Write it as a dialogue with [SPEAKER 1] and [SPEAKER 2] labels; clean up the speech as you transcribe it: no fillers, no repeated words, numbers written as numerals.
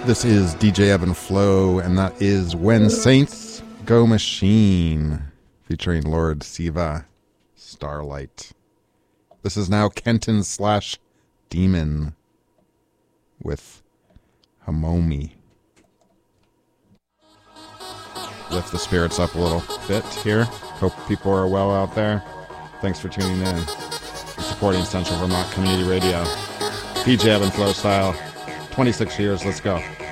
[SPEAKER 1] This is DJ Ebb and Flow, and that is When Saints Go Machine, featuring Lord Siva, Starlight. This is now Kenton / Demon with Hamomi. Lift the spirits up a little bit here. Hope people are well out there. Thanks for tuning in and supporting Central Vermont Community Radio. DJ Ebb and Flow style. 26 years, let's go.